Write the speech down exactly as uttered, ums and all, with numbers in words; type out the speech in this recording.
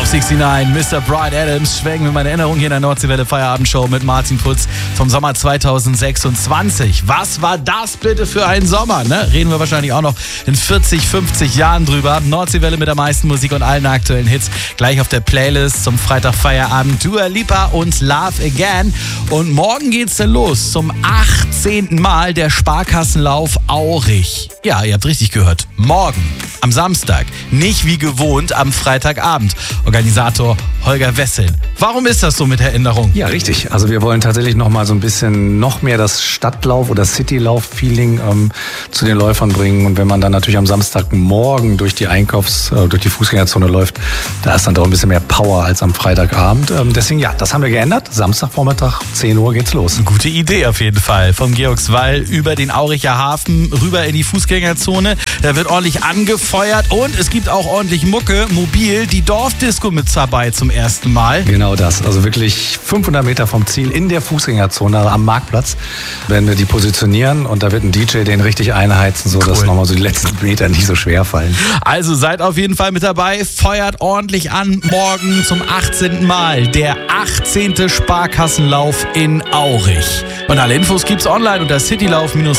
neunzig, Mister Bryan Adams, schwelgen wir meine Erinnerung hier in der Nordseewelle Feierabendshow mit Martin Putz vom Sommer zweitausendsechsundzwanzig. Was war das bitte für ein Sommer, ne? Reden wir wahrscheinlich auch noch in vierzig, fünfzig Jahren drüber. Nordseewelle mit der meisten Musik und allen aktuellen Hits gleich auf der Playlist zum Freitag Feierabend. Dua Lipa und Love Again. Und morgen geht's dann los zum achtzehnten Mal der Sparkassenlauf Aurich. Ja, ihr habt richtig gehört. Morgen, am Samstag, nicht wie gewohnt am Freitagabend. Organisator Holger Wessel. Warum ist das so mit der Änderung? Ja, richtig. Also wir wollen tatsächlich noch mal so ein bisschen noch mehr das Stadtlauf- oder Citylauf-Feeling ähm, zu den Läufern bringen. Und wenn man dann natürlich am Samstagmorgen durch die Einkaufs-, äh, durch die Fußgängerzone läuft, da ist dann doch ein bisschen mehr Power als am Freitagabend. Ähm, deswegen, ja, das haben wir geändert. Samstagvormittag, zehn Uhr geht's los. Eine gute Idee auf jeden Fall. Vom Georgswall über den Auricher Hafen rüber in die Fußgängerzone. Da wird ordentlich angefeuert und es gibt auch ordentlich Mucke, mobil, die Dorfdisco mit dabei zum ersten Mal. Genau das. Also wirklich fünfhundert Meter vom Ziel in der Fußgängerzone, also am Marktplatz, werden wir die positionieren und da wird ein D J den richtig einheizen, sodass Cool. nochmal so die letzten Meter nicht so schwer fallen. Also seid auf jeden Fall mit dabei, feuert ordentlich an. Morgen zum achtzehnten Mal der achtzehnte Sparkassenlauf in Aurich. Und alle Infos gibt's online unter citylauf